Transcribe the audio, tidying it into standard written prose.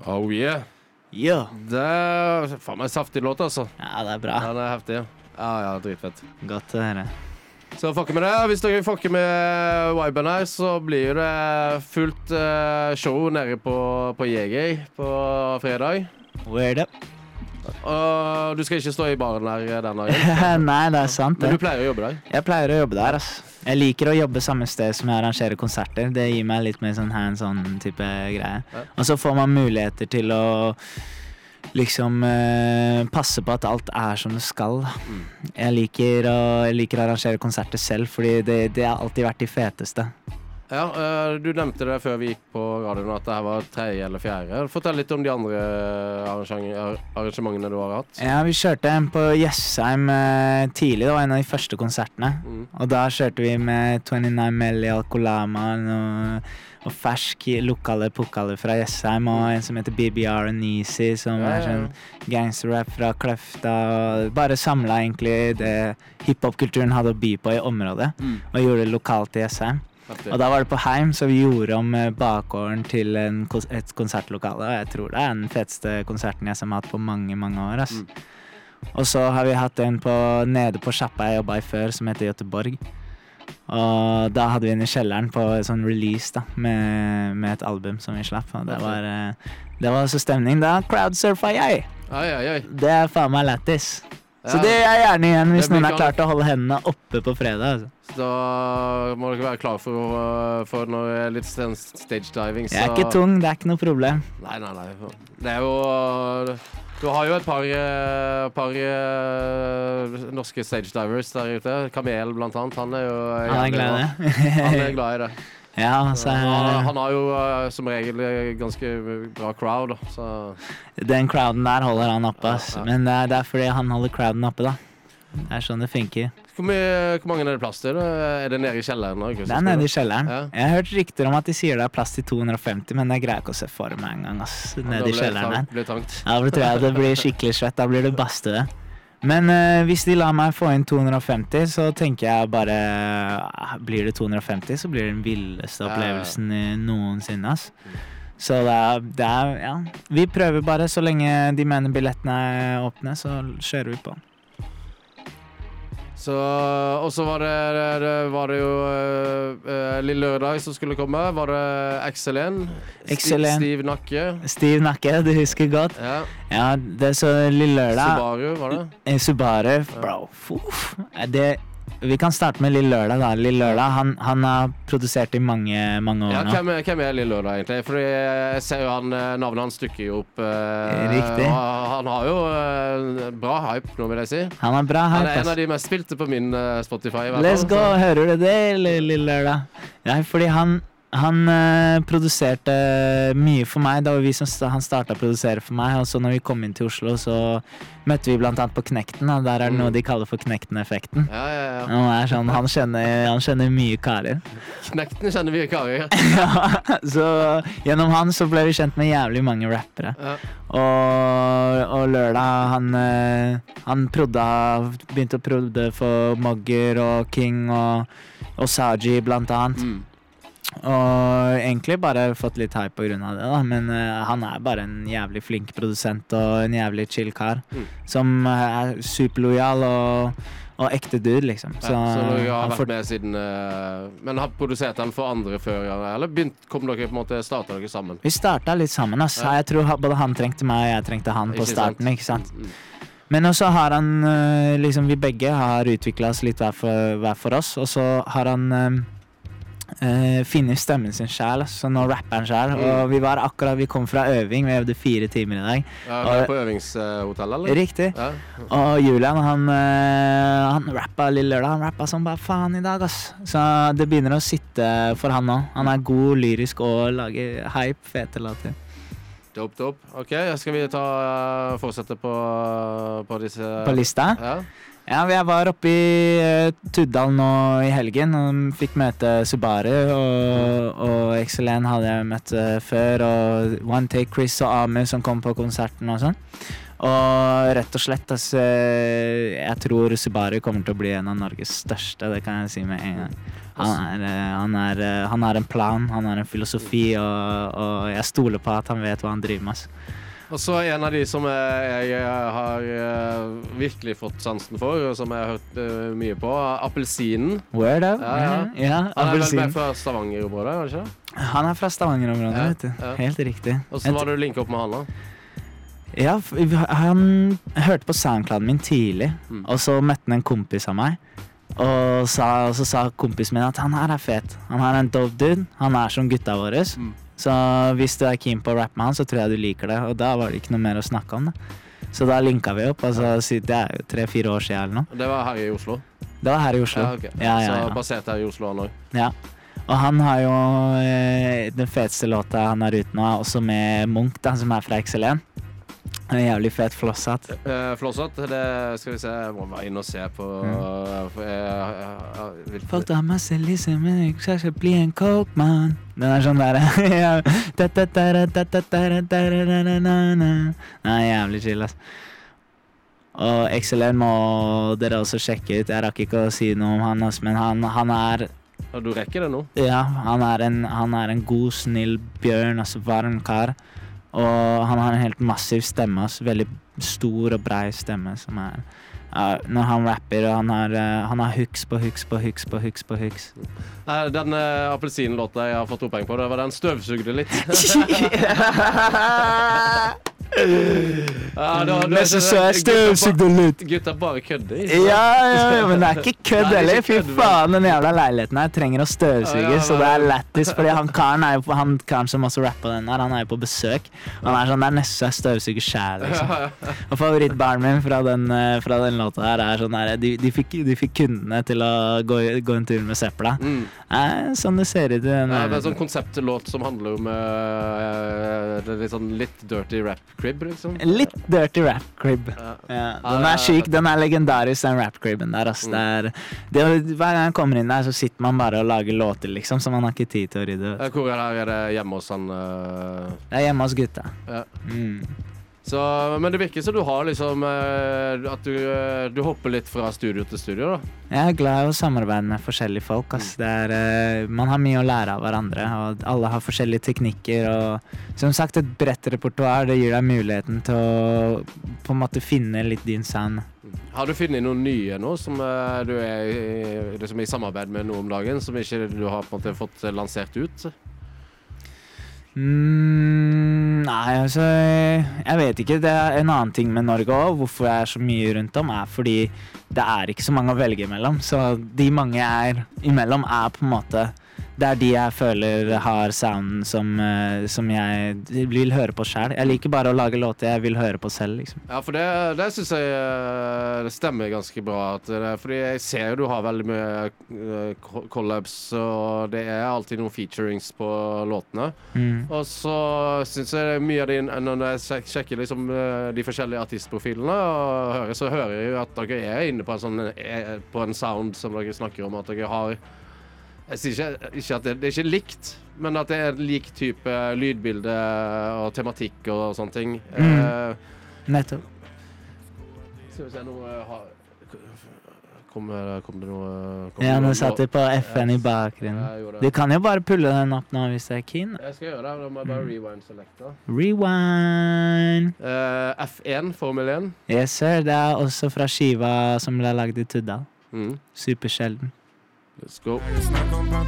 Oh yeah. Ja. Det faen meg saftig låt, altså. Ja, det bra. Ja, det heftig. Ja, dritfett. Godt å høre. Så fucker med det. Hvis dere fucker med viben her, så blir det fullt show nede på JG på fredag. Word up. Og du skal ikke stå i baren der den dagen? Nei, det er sant. Men du pleier å jobbe der? Jeg pleier å jobbe der, altså. Jeg liker å jobbe samme sted som jeg arrangerer konserter. Det gir meg litt mer sånn hands-on type greie. Ja. Og så får man muligheter til å liksom passe på at alt er som det skal. Jeg liker å arrangere konserter selv, fordi det har alltid vært de feteste. Ja, du nevnte det før vi gikk på radioen at det her var 3. eller 4. Fortell litt om de andre arrangementene du har hatt. Ja, vi kjørte en på Jessheim tidlig, det var en av de første konsertene. Og da kjørte vi med 29 Melli Alcolama og fersk lokale pokaler fra Jessheim, og en som heter BBR og Nisi, som er sånn gangsterrap fra Kløfta. Bare samlet egentlig det hiphop-kulturen hadde å by på i området, og gjorde det lokalt i Jessheim. Og da var det på Heim, så vi gjorde om bakgården til et konsertlokale, og jeg tror det er den feteste konserten jeg har hatt på mange, mange år. Og så har vi hatt en nede på sjappa jeg jobbet i før, som heter Göteborg. Og da hadde vi den i kjelleren på sånn release da, med et album som vi slapp. Og det var så stemning. Da crowdsurfa jeg! Det er faen meg lættis. Så det er jeg gjerne igjen hvis noen har klart å holde hendene oppe på fredag. Altså. Så da må dere være klar for noe litt stage diving. Så... Jeg er ikke tung, det er ikke noe problem. Nei. Det er jo... Du har jo et par norske stage divers der ute. Kamel blant annet, han er jo... Han er glad i det. Han er glad i det. Ja, så han har jo som regel ganske bra crowd, så... Den crowden der holder han oppe, men det er fordi han holder crowden oppe, da. Det er sånn det funker. Hvor mange er det plass til? Er det nede i kjelleren? Det er nede i kjelleren. Ja. Jeg har hørt rykter om at de sier det er plass til 250, men jeg greier ikke å se for meg en gang, ass. Nede i kjelleren der. Det blir trangt. Ja, det tror jeg det blir skikkelig svett. Da blir det badstue. Men hvis de lar meg få inn 250, så tenker jeg bare blir det 250, så blir det den villeste opplevelsen noensinne, ass. Så det er, ja. Vi prøver bare, så lenge de mener billettene er åpne, så kjører vi på. Så, og så var det jo Lille Lørdag som skulle komme. Var det XL1? Stiv Nakke. Stiv Nakke, du husker godt. Ja, det er så Lille Lørdag. Subaru, var det? Subaru, bro. Vi kan starte med Lille Lørdag da. Lille Lørdag, han har produsert i mange år nå. Ja, hvem er Lille Lørdag egentlig? Fordi jeg ser jo navnet hans stykker jo opp. Riktig. Han har jo bra hype nå, vil jeg si. Han har bra hype. Han er en av de mest spilte på min Spotify. Let's go, hører du det, Lille Lørdag? Ja, fordi han produserte mye for meg. Det var han startet å produsere for meg. Og så når vi kom inn til Oslo, så møtte vi blant annet på Knekten. Og der er det noe de kaller for Knekten-effekten. Ja. Og det er sånn, han kjenner mye karer. Knekten kjenner mye karer. Ja, så gjennom han så ble vi kjent med jævlig mange rappere. Ja. Og Lørdag, han begynte å prodde for Mogger og King og Saji blant annet. Og egentlig bare fått litt hype på grunn av det da. Men han er bare en jævlig flink produsent og en jævlig chill kar som er superlojal og ekte dude liksom. Så du har vært med siden men har produsert han for andre før, eller kom dere på en måte, startet dere sammen? Vi startet litt sammen, ass. Jeg tror både han trengte meg og jeg trengte han på starten, ikke sant? Men også har han liksom, vi begge har utviklet oss litt hver for oss, og så har han finner stemmen sin selv, så nå rapper han selv. Og vi kom fra øving, vi øvde 4 timer i dag. Ja, på øvingshotell, eller? Riktig. Ja. Og Julian, han rappet Lille Lørdag, han rappet som bare faen i dag, ass. Så det begynner å sitte for han nå. Han er god lyrisk og lager hype, fete låter. Dope. Ok, skal vi fortsette på disse... På lista? Ja, vi var oppe i Tuddal nå i helgen og fikk møte Subaru og XL1 hadde jeg møtt før og One Take Chris og Amir som kom på konserten og sånn. Og rett og slett, altså, jeg tror Subaru kommer til å bli en av Norges største, det kan jeg si med en gang. Han har en plan, han har en filosofi, og jeg stoler på at han vet hva han driver med. Og så en av de som jeg har virkelig fått sansen for, og som jeg har hørt mye på, Appelsinen. Word up? Ja, han vel med fra Stavanger-området, var det ikke? Han fra Stavanger-området, vet du. Helt riktig. Og så var du linket opp med han da? Ja, han hørte på SoundCloud min tidlig, og så møtte han en kompis av meg. Og så sa kompisen min at han her fet. Han er en dope dude. Han er som gutta våre. Så hvis du er keen på å rappe med han, så tror jeg du liker det. Og da var det ikke noe mer å snakke om det. Så da linket vi opp. Altså, det er jo 3-4 år siden eller noe. Det var her i Oslo? Det var her i Oslo. Ja, okay. Så basert her i Oslo han også? Ja. Og han har jo den feteste låta han har ute nå, også med Munch, da, som er fra XL1. En jævlig fet flosshatt. Flosshatt, det skal vi se, jeg må være inne og se på... Folk har masse lisse, men jeg skal bli en coke, man. Den er sånn der. Nei, jævlig chill, ass. Og XL1 må dere også sjekke ut. Jeg rakk ikke å si noe om han, ass, men han er... Ja, du rekker det nå? Ja, han er en god, snill bjørn, altså varm kar. Og han har en helt massiv stemme, altså, veldig stor og brei stemme som er når han rapper, og han har hooks på hooks på hooks på hooks på hooks. Den appelsinlåta jeg har fått opphengt på, det var den støvsugde litt. Nesten så jeg støvsugde litt. Gutta bare kødder. Ja, men det er ikke kødd heller. Fy faen, den jævla leiligheten her trenger å støvsuge, så det er lættis, fordi han karen som også rapper den her, han er jo på besøk. Han er sånn, det er nesten så jeg støvsuger selv, liksom. Og favorittbarn min fra den låta her er sånn her, de fikk kundene til å gå en tur med søpla. Sånn det ser ut. Det er en sånn konseptlåt som handler om litt dirty rap-crib, liksom. Litt dirty rap-crib. Den er syk, den er legendarisk, den rap-cribben der. Hver gang jeg kommer inn der, så sitter man bare og lager låter, liksom, så man har ikke tid til å rydde. Hvor er det hjemme hos han? Det er hjemme hos gutta. Ja. Så, men det virker som du har liksom at du hopper litt fra studio til studio, da. Jeg er glad i å samarbeide med forskjellige folk, ass. Man har mye å lære av hverandre, og alle har forskjellige teknikker, og som sagt, et bredt repertoar, det gir deg muligheten til å på en måte finne litt din sound. Har du funnet noen nye nå som du er liksom i samarbeid med nå om dagen, som ikke du har på en måte fått lansert ut? Nei, altså jeg vet ikke, det er en annen ting med Norge også. Hvorfor jeg er så mye rundt om er fordi det er ikke så mange å velge imellom, så de mange jeg er imellom er på en måte det er de jeg føler har sounden som jeg vil høre på selv. Jeg liker bare å lage låter jeg vil høre på selv, liksom. Ja, for det synes jeg det stemmer ganske bra. Fordi jeg ser jo du har veldig mye collabs, og det er alltid noen featurings på låtene. Og så synes jeg mye av når jeg sjekker liksom, de forskjellige artistprofilene, så hører jeg jo at dere er inne på en sound som dere snakker om, at dere har. Jeg sier ikke at det er ikke likt, men at det er lik type lydbilde og tematikk og sånne ting. Nettopp. Skal vi se noe... Kom det noe... Ja, nå satt jeg på FN i bakgrunnen. Du kan jo bare pulle den opp nå hvis jeg er keen. Jeg skal gjøre det, da må jeg bare rewind selecta. Rewind! F1, Formel 1. Yes, sir. Det er også fra skiva som ble laget i Tuddal. Supersjelden. Let's go.